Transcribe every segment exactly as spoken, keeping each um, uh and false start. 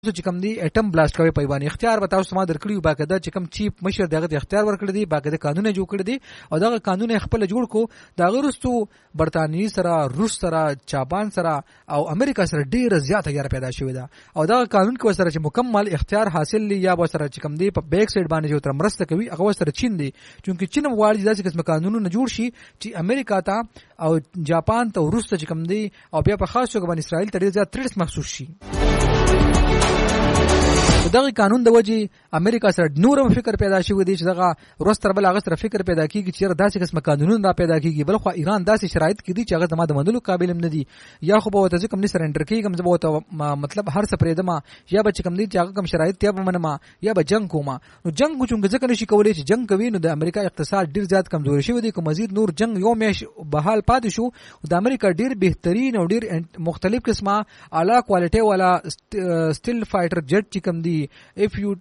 چې کوم دی اټم بلاست کوي په باندې اختیار به تاسو ما درکړیو باقاعده چې کوم چیف مشر دغه د اختیار ورکړی دی باقاعده قانون جوړ کړی دی او دغه قانون خپل جوړ کو دا غرستو برتانی سره روس سره جاپان سره او امریکا سره ډیر زیاته یاره پیدا شوې ده او دغه قانون کې وسره چې مکمل اختیار حاصل لی یا وسره چې کوم دی په بیک سایډ باندې جو تر مرسته کوي هغه وسره چین دی چونکه چین غواړي داسې قسم قانونونه جوړ شي چې امریکا ته او جاپان ته روس ته چې کوم دی او بیا په خاص توګه باندې اسرائیل ته ډیر زیات تریس محسوس شي دغه قانون د وجه امریکا سره نورم فکر پیدا شوی دی چې دغه روستر بل هغه سره فکر پیدا کیږي چې داسې قسم قانونونه دا پیدا کیږي بل خو ایران داسې شرایط کې دي چې هغه زما د منلو قابل نه دي یا خو به وته کوم نه سرندر کیږم زه به وته مطلب هر څه پرېدم یا به کوم دي چې هغه کوم شرایط ته به منما یا به جنگ کوم نو جنگ چونګه ځکه نشي کولای چې جنگ کوي نو د امریکا اقتصاد ډیر زیات کمزوري شوی دی کوم مزید نور جنگ یو میش بحال پاتې شو د امریکا ډیر بهترین او ډیر مختلف قسمه اعلی کوالټي والا سټیل فایټر جټ چې کوم دی اف یو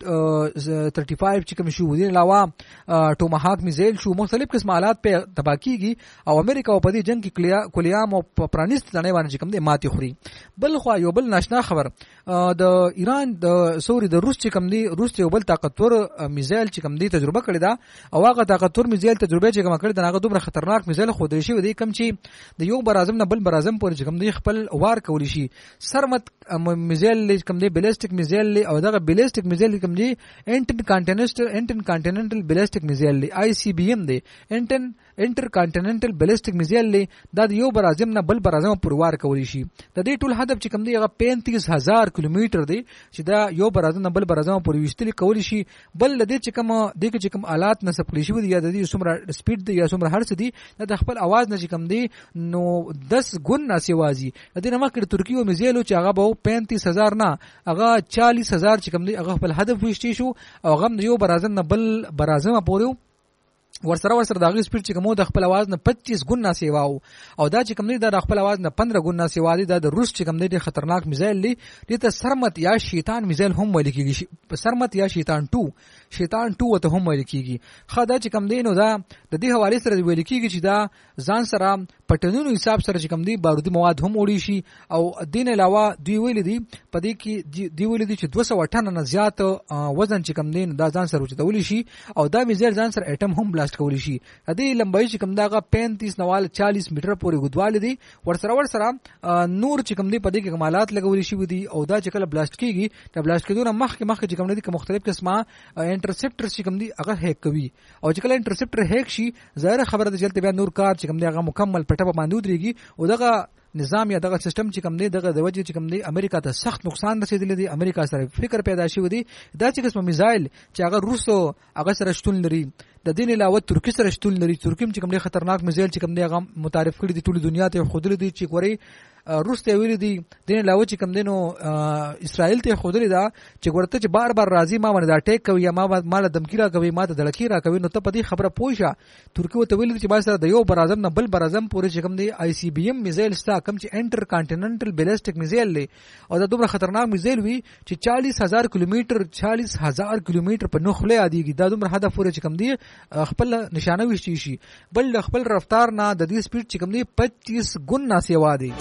ثلاثه پنځه چې کوم شو دي علاوه ټوماهاک میزایل شو مختلف قسم آلات په تباہ کیږي او امریکا په دې جنگ کې کلیام او پرانیست ځنې باندې کوم دي ماتي خوري بل خو یو بل ناشنا خبر د ایران د سوري د روس چې کوم دي روس یو بل طاقتور میزایل چې کوم دي تجربه کړی دا او هغه طاقتور میزایل تجربه چې کوم کړی دا هغه دومره خطرناک میزایل خو دی شي ودی کوم چې د یو بر اعظم نه بل بر اعظم پورې کوم دي خپل وار کولی شي سرمت میزایل کوم دي بیلستیک میزایل او دغه بیلستیک میزایل کوم دی انټر کانټیننټل انټر کانټیننټل بیلستیک میزایل دی آی سی بی ایم دی انټر انټر کانټیننټل بیلستیک میزایل دی دا یو بر اعظم نه بل بر اعظم پر وار کولی شي د دې ټول هدف چې کوم دی هغه پینتیس هزار کیلومتر دی چې دا یو بر اعظم نه بل بر اعظم پر وشتل کولی شي بل د دې چې کوم د کې چې کوم آلات نه سپلی شي یا د دې څومره سپیډ دی یا څومره هرڅ دی د خپل आवाज نه چې کوم دی نو دس ګنا سیوازي د دې نمک د ترکیو میزایل چې هغه به پینتیس هزار نه هغه چالیس هزار چې کوم دی هغه خپل هدف وشتي شو او غم یو برازم نه بل برازم پورو ورسره ورسره دغه سپیډ چې کومو د خپل आवाज نه پچیس ګنا سیواو او دا چې کوم دی د خپل आवाज نه پندرہ ګنا سیوا دی د روس چې کوم دی د خطرناک میزایل دی د سرمت یا شیطان میزایل هم ویل کیږي سرمت یا شیطان ټو شیطان ټو ته هم ویل کیږي خا دا چې کوم دی نو دا د دې حواله سره ویل کیږي چې دا ځان سره پټنونو حساب سره چې کوم دی بارودي مواد هم وړي شي او دین علاوه دوی ویل دي په دې کې دی ویل دي چې دوه سوه ټن نه زیات وزن چې کوم دی دا ځان سره وچتول شي او دا میزایل ځان سره اټم هم بلاست کولی شي د دې لمبای چې کوم داغه پینتیس نوال چالیس میټر پورې غدواله دي ورسره ورسره نور چې کوم دی په دې کې کمالات لګول شي ودي او دا چې کله بلاست کیږي دا بلاست کېدونه مخکې مخکې چې کوم دي مختلف قسمه انټرسپټر چې کوم دي هغه هیک کوي او چې کله انټرسپټر هیک شي ظاهر خبره ده چې بیا نور کار چې کوم دی هغه مکمل پټه باندې ودرېږي او دغه نظام یا دغه سیستم چې کوم دی دغه د وجه چې کوم دی امریکا ته سخت نقصان رسیدلی دی امریکا سره فکر پیدا شوی دی دا چې قسم میزایل چې هغه روسو هغه سره شتون لري د دین علاوه ترکی سره شتون لري ترکی چې کوم دی خطرناک میزایل چې کوم دی هغه متعارف کړی دی ټول دنیا ته خودل دي چې ګوري روس ته ویل دي دین علاوه چې کوم دینو اسرائیل ته خودل دا چې ګورته چې بار بار راځي ما باندې دا ټیک کوي یا ما مال دمکی را کوي ما ته دلکی را کوي نو ته په دې خبره پوښه ترکی ته ویل چې ما سره د یو بر اعظم نه بل بر اعظم پورې چې کوم دی آی سی بی ایم میزایل ستا کوم چې انټر کانټیننټل بیلستیک میزایل دی او دا دومره خطرناک میزایل وی چې چالیس هزار کیلومتر چالیس هزار کیلومتر په نخله ادیږي دا دومره هدف پورې چې کوم دی خپل نشانه وشتي شي بل خپل رفتار نه د دې سپیډ چې کوم دی پچیس ګنا سیوا دی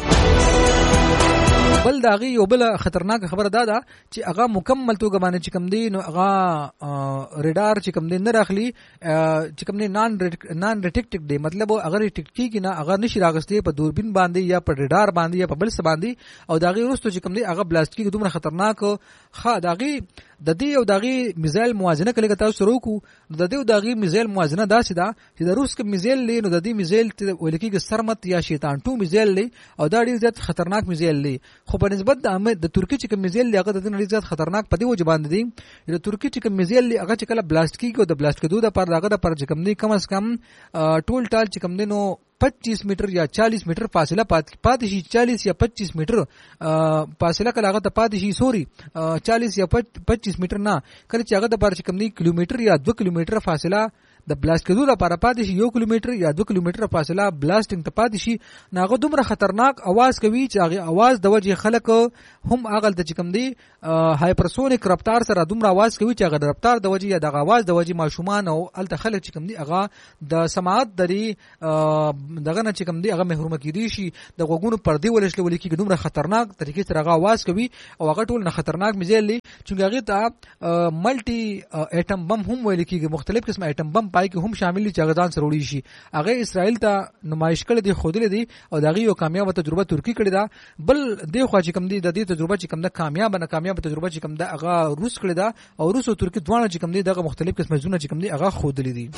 بل داغي یو بل خطرناک خبره ده چې هغه مکمل توګه باندې چې کوم دی نو هغه ریډار چې کوم دی نه راخلی چې کوم دی نان نان ریټیکټ دی مطلب هغه ریټیکټ کیږي نه هغه نشي راغستې په دوربین باندې یا په ریډار باندې یا په بل څه باندې او داغي وروسته چې کوم دی هغه بلاست کیږي دومره خطرناک خا داغي د دې او داغي میزایل موازنه کله تاسو سره وکړو د دې او داغي میزایل موازنه داسې ده چې د روس کې میزایل لې نو د دې میزایل ولې کې سرمت یا شیطان ټو میزایل لې او دا ډیر زیات خطرناک میزایل لې خو په نسبت د د ترکی چې کوم میزایل هغه د دې ډیر زیات خطرناک په دې وجه باندې دي د ترکی چې کوم میزایل هغه چې کله بلاست کیږي او د بلاست کېدو د پر هغه د پر چې کوم دی کم از کم ټول ټال چې کوم دی نو پچیس میټر یا چالیس میټر فاصله پاتې شي چالیس یا پچیس میټر فاصله کله هغه ته پاتې شي سوري چالیس یا پچیس میټر نه کله چې هغه د پر چې کوم دی کیلومتر یا دو کیلومتر فاصله د بلاست کېدو لپاره پاتې شي یو کیلومتر یا دوه کیلومتر فاصله بلاستینګ ته پاتې شي، ناغه دومره خطرناک आवाज کوي چې هغه आवाज د وجه خلک هم اغل ته چکم دی هایپرسونیک رفتار سره دومره आवाज کوي چې هغه رفتار د وجه یا د आवाज د وجه ماشومان او الته خلک چکم دی هغه د سماعت دري دغه نه چکم دی هغه محروم کیدی شي، د غوګونو پردي ولشل ولیکي دومره خطرناک طریقې سره هغه आवाज کوي او هغه ټول نه خطرناک مزيلي چې هغه ته ملټي اټم بم هم ویل کیږي، مختلف قسمه اټم بم پای کې هم شامل دي چې هغه ځان سره وړي شي. هغه اسرائیل ته نمایش کړي دي خودل دي او دغه یو کامیاب تجربه ترکی کړي دا، بل د خو چې کم دي د دې تجربه چې کم ده کامیاب نه کامیاب تجربه چې کم ده هغه روس کړي دا او روس او ترکی دوه چې کم دي دغه مختلف قسمه زونه چې کم دي هغه خودل دي.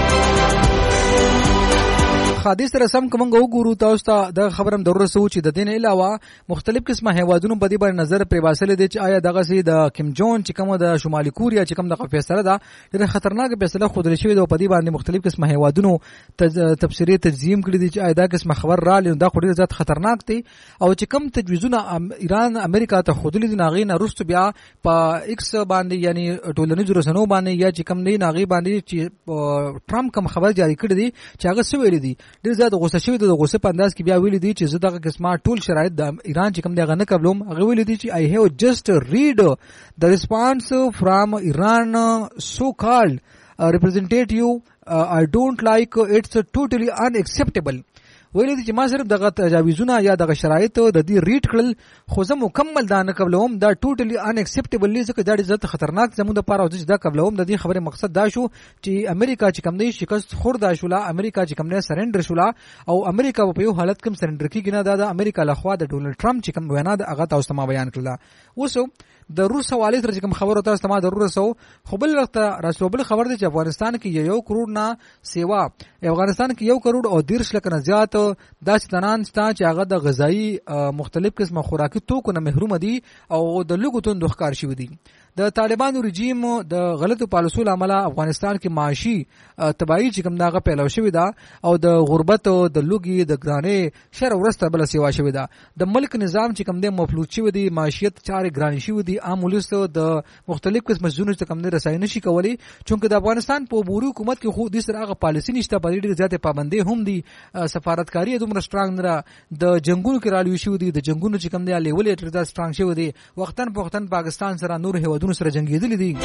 حادثه رسم کوم وګورو تاسو ته د خبرم ضرورت سو چې د دین علاوه مختلف قسمه هیوادونو په دې باندې نظر پرې باسل دي چې آیا دغه سي د کیم جون چې کوم د شمالي کوریا چې کوم د فیصله ده ډېر خطرناک فیصله خودل شوی د په دې باندې مختلف قسمه هیوادونو تفسیری تنظیم کړی دي چې آیا دا قسمه خبر را لید دا خوري ذات خطرناک دي او چې کوم تجویزونه ایران امریکا ته خودل دي ناغي نه رست بیا په ایکس باندې یعنی ټولنیزو رسنیو باندې یا چې کوم دی ناغي باندې چې ټرمپ کوم خبر جاری کړی دي چې هغه څه ویل دي ډیر زیات غوسه شوی د غوسه په انداز کې بیا ویل دي چې زه دغه قسمه ټول شرایط د ایران چې کوم دی غنه قبلوم هغه ویل دي چې I have just read the response from Iran so called uh, representative uh, I don't like uh, it's totally unacceptable. ویل دي چې ما صرف دغه تجاویزونه یا دغه شرایط د دې ریټ کړل خو زه مکمل دا نه قبلوم دا ټوټلی ان اکسپټیبل ځکه دا ډېر خطرناک زموږ لپاره او چې دا قبلوم د دې خبره مقصد دا شو چې امریکا چې کوم دی شکست خوردا شولا امریکا چې کوم نه سرندر شولا او امریکا په یو حالت کې سرندر کیږي نه دا د امریکا لخوا د ډونلډ ټرمپ چې کوم وینا د هغه تاسو ته بیان کړل. وسو د روس حواله تر کوم خبرو تاسو ته ضرورت سو خو بل وخت رسول بل خبر دی چې افغانستان کې یو کروڑ نه سیوا افغانستان کې یو کروڑ او دیرش لک نه زیات داسې تنان ستا چې هغه د غذایی مختلف قسمه خوراکي توکو نه محروم دي او د لوګو توند ښکار شوی دي. د طالبانو رژیم د غلطو پالیسو لامل افغانستان کې معاشي تباہی چې کوم داغه پیلو شوی دا او د غربت او د لوګي د ګرانې شر ورسته بل سیوا شوی دا د ملک نظام چې کوم د مفلوج شوی دی معیشت چارې ګران شوی دی عام ولس د مختلف قسم زونه چې کوم د رسای نشي کولی چونکه د افغانستان په عبوري حکومت کې خو د سره هغه پالیسی نشته په ډېر زیاته پابندي هم دي سفارتکاری دومره سترانګ نه د جنگونو کې رالوي شوی دی د جنگونو چې کوم دی لیول ډېر زیات سترانګ شوی دی وختن په وختن پاکستان سره نور هیوادونو سره جنگیدل دي.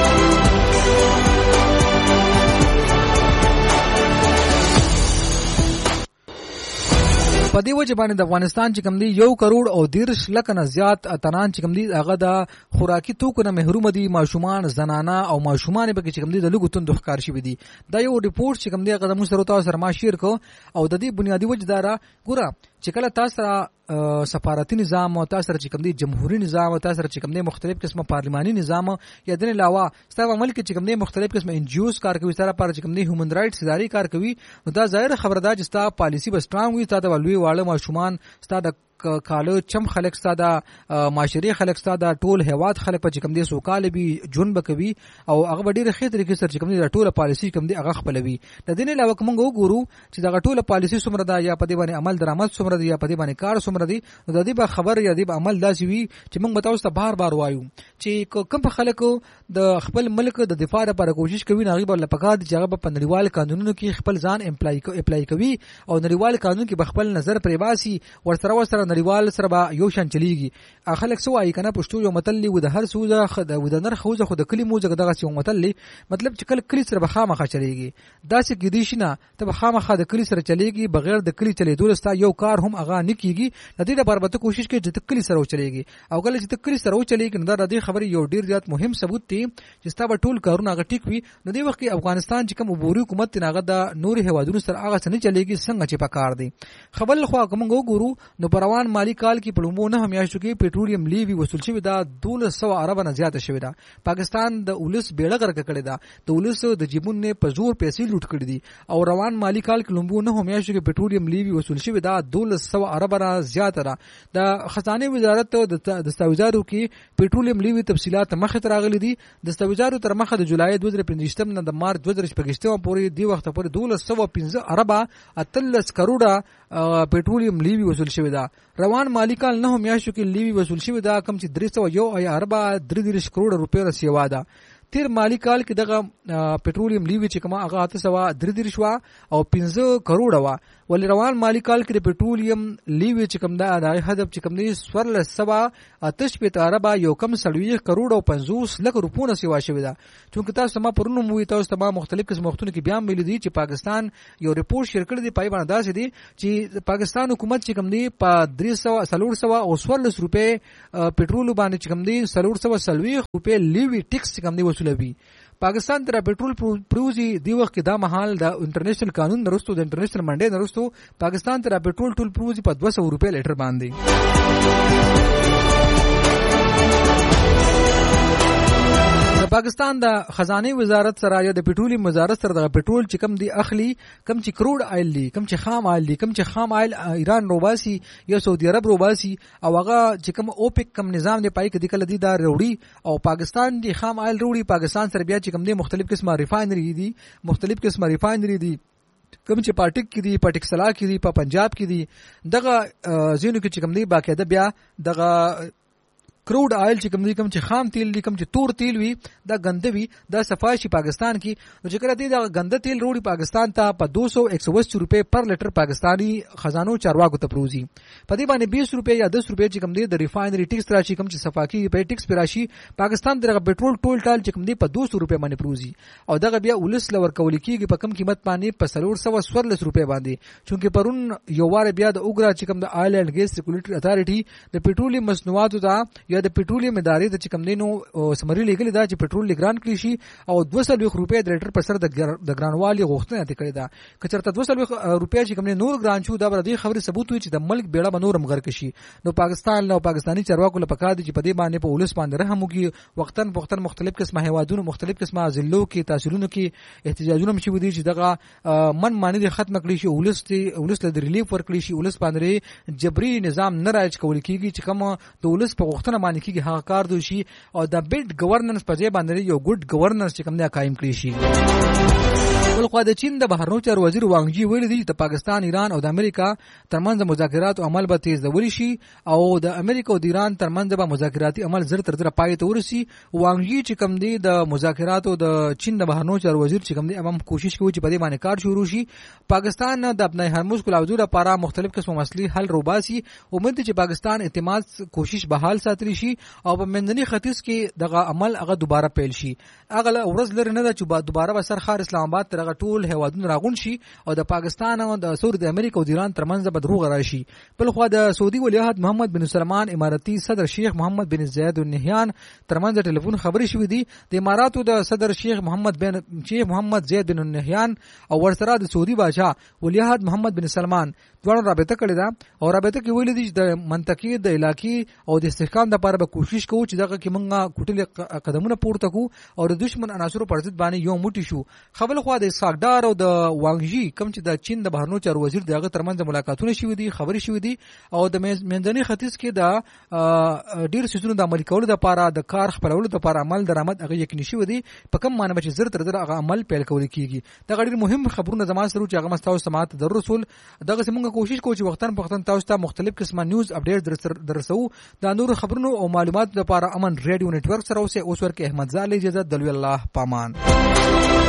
په دې وجه باندې د افغانستان چې کوم دی یو کروڑ او دیرش لک نه زیات اتنان چې کوم دی هغه د خوراکي توکو نه محروم دي ماشومان زنانه او ماشومان به چې کوم دی د لګو توند ښکار شي دي. دا یو ریپورت چې کوم دی هغه د موږ سره تاسو سره ما شیر کو او د دې بنیادی وجه دارا ګوره چې کله تاسو سفارتي نظام او تاسو چې کوم دی جمهوریت نظام او تاسو چې کوم دی مختلف قسمه پارلماني نظام یا د علاوه ستاسو ملک چې کوم دی مختلف قسمه ان جی اوز کار کوي سره پر چې کوم دی هیومن رائټس اداري کار کوي نو دا ظاهر خبره ده چې تاسو پالیسی به سترانګ وي تاسو ولوي واړه ماشومان تاسو کالو چم خلک ستاده معاشري خلک ستاده ټول هواد خلک په کوم دي سوکاله بي جون بکوي او هغه ډیره خې طریقې سره چې کوم دي ټوله پالیسی کوم دي هغه خپلوي. د دې علاوه کوم وګورو چې دا ټوله پالیسی څومره ده یا په دې باندې عمل درآمد څومره دي یا په دې باندې کار څومره دي نو د دې به خبر یا دې عمل داسي وي چې موږ متاوس ته بار بار وایو چې کوم خلکو د خپل ملک د دفاع لپاره کوشش کوي ناغي بل پکاد چې هغه په نړیوال قانونونو کې خپل ځان امپلای اپلای کوي او نړیوال قانون کې خپل نظر پرې باسي ورسره ورسره نړیوال سره یو شان چلیږي. اخلک سو وای کنه پښتو یو متل و د هر سوزه خد و د نر خوزه خود کلی موزه دغه یو متل مطلب چې کله کلی سره بخامخه چلیږي داسې کې دي شنه ته بخامخه د کلی سره چلیږي بغیر د کلی چلی دولستا یو کار هم اغا نه کیږي. د دې لپاره به کوشش کوي چې د کلی سره چلیږي او کله چې د کلی سره چلیږي نو د دې خبرې یو ډیر زیات مهم ثبوت دی چې ستا به ټول کارونه هغه ټیک وي. نو دې وخت کې افغانستان چې کوم عبوري حکومت نه غدا نور هوادونو سره هغه څنګه چلیږي څنګه چې پکار دی. خبر خو کوم وګورو نو پروان مالی کال کې پړمو نه همیاشتو کې پټرولیم لیوی وصول شوی دا دولس سو ارب نه زیاته شوی دا. پاکستان د اولس بیړه غرق کړی دا د اولس د جیبون نه په زور پیسې لوټ کړی دي او روان مالی کال کې لومبو نه همیاشتو کې پټرولیم لیوی وصول شوی دا دولس سو ارب نه زیاته را. د خزانه وزارت د دستاویزاتو کې پټرولیم لیوی تفصيلات مخه تراغلي دي. دستاویزاتو تر مخه د جولای دوه هزار پنځه نه د مارچ دوه هزار شپږ پورې دی وخت پورې دولس سو پنځه ارب اتلس کروڑه پټرولیم لیوی وصول شوی دا. روان مالی کال نه همیاشتو کې لیوی وصول شوی دا کم چې درې سو یو ارب درې کروڑ روپیا رسیوا ده. تیر مالی کال کې دغه پټرولیم لیوی چې کومه هغه اته سوه درې دېرش وه او پنځه کروړه وه، ولې روان مالی کال کې د پټرولیم لیوی چې کوم ده د هغې هدف چې کوم دی څوارلس سوه اته شپېته اربه یو کم څلوېښت کروړ او پنځوس لکه روپونه سیوا شوې ده. چونکې تاسو ما پرون هم وویل، تاسو ته ما مختلف قسم وختونو کې بیا هم ویلي دي چې پاکستان یو رپورټ شیر کړی دی، پای باندې داسې دی چې پاکستان حکومت چې کوم دی په درې سوه څلور سوه او څوارلس روپۍ پټرول باندې چې کوم دی څلور سوه څلوېښت روپۍ لیوي ټیکس چې کوم دی وصولوي. پاکستان تر پټرول پروزي دی وخت کې دا مهال د انټرنیشنل قانون نرستو د انټرنیشنل منډې نرستو پاکستان تر پټرول ټول پروزي په دوه سوه روپۍ لیټر باندې. د پاکستان د خزانه وزارت سره یا د پټرولیم وزارت سره د پټرول چې کم دی اخلي، کم چې کروډ آیل دی، کم چې خام آیل دی، کم چې خام آیل ایران روباسي یا سعودي عرب روباسي او هغه چې کم اوپیک کم نظام دی پای کې د کله دی دا وروړي او پاکستان دی خام آیل وروړي. پاکستان سره بیا چې کم دی مختلف قسمه ریفاینری دي، مختلف قسمه ریفاینری دي، کوم چې پاټک کې دي، پټک سلا کې دي، په پنجاب کې دي، دغه زینو کې چې کم دی باقاعده بیا دغه کروډ آیل چې کوم دی، کوم چې خام تیل دی، کوم چې تور تیل وي، دا ګنده وي، دا صفای شي پاکستان کې. نو چې کله دی دا ګنده تیل وروړي پاکستان ته په دو سو ایک سو اسی روپۍ پر لیټر پاکستانی خزانو چارواکو ته پروزي. په دې باندې بیس روپۍ یا دس روپۍ چې کوم دی د ریفاینری ټیکس راشي، کوم چې صفاکی په ټیکس پر راشي پاکستان دغه پټرول ټول ټال چې کوم دی په دو سو روپۍ باندې پروزي او دغه بیا ولس لور کول کیږي په کم قیمت باندې په څلور سوه څوارلس روپۍ باندې. چونکې پرون یو واره بیا د اوګرا چې کوم د آیل اینډ ګیس ریګولیټری اتھارټي د پټرولیم مصنوعاتو ته یا د پټرولیم ادارې ته چې کوم دی نو سمري لیکلي دا چې پټرول لګران کړي شي او دوه سوه روپۍ د لیټر پر سر د ګرانوالي غوښتنه ته کړې ده. که چېرته دوه سوه روپۍ چې کوم دی نور ګران شو، دا به د دې خبرې ثبوت وي چې د ملک بیړه به نور هم غرق شي. نو پاکستان او پاکستاني چارواکو له پکار دي چې په دې باندې په ولس باندې رحم وکړي. وختن وختن مختلف قسمه هیوادونو مختلف قسمه ضلعو کې تحصیلونو کې احتجاجونه هم شوي دي چې دغه من مانې ختم کړي شي، ولس ته ولس له ریلیف ورکړي شي، ولس باندې جبري نظام نه رایج کول کیږي چې کوم د ولس په غوښتنه باندې کیږي هغه کار دوی شي او د بیډ گورننس په ځای باندې یو ګډ گورننس چې کوم دی قائم کړی شي. بل خو د چین د بهرنیو چارو وزیر وانګ جی ویلي دی چې د پاکستان، ایران او د امریکا ترمنځ مذاکرات عمل به تیز ډول شي او د امریکا او د ایران ترمنځ به مذاکراتي عمل زر تر زر پای ته ورسي. وانګ جی چې کوم دی د مذاکرات او د چین د بهرنیو چارو وزیر چې کوم دی هم کوشش کوي چې په دې باندې کار شروع شي. پاکستان د ابنای هرمز کلاوزو لپاره مختلف قسم مسلې حل روباسي. امید چې پاکستان اعتماد کوشش بحال ساتلی شي او په منځني ختیځ کې دغه عمل هغه دوباره پیل شي. هغه ورځ لري نه ده چې دوباره به سرخار اسلام آباد تر ټول هیوادونو راغون شي او د پاکستان او د سعودي امریکا او د ایران ترمنځ به دروغ راشي. بل خو د سعودي ولیعهد محمد بن سلمان، اماراتي صدر شیخ محمد بن زاید النهیان ترمنځ ټلیفون خبرې شوې دي. د اماراتو د صدر شیخ محمد بن شیخ محمد زید بن النهیان او ورسره د سعودي بادشاہ ولیعهد محمد بن سلمان دواړو رابطه کړې ده او رابطه کې ویل دي چې د منطقې د علاقې او د استحکام لپاره به کوشش کوو چې دغه کې موږ کوټلې قدمونه پورته کوو او د دشمن عناصرو پر ضد باندې یو موټی شو. خبر خو د اسحاق ډار او د وانګ جی کوم چې د چین د بهرنیو چارو وزیر دغه ترمنځ ملاقاتونه شوي دي، خبرې شوي دي او د منځني ختیځ کې د ډیر سيزونو د عملي کولو لپاره د کار خپلولو لپاره عمل درآمد هغه یقیني شوی دی. په کوم معنی چې زر تر زر هغه عمل پیل کول کیږي. دا ډیر مهم خبرونه زموږ سره چې هغه مستاو سماعت در رسول دغه موږ کوشش کوو چې وختن په وختن تاسو ته مختلف قسمه نیوز اپډیټ درسو. دا نور خبرونو او معلوماتو لپاره امن ریډیو نتورک سره اوسه اوس ورکه احمد زاله اجازه دلوي الله پامان.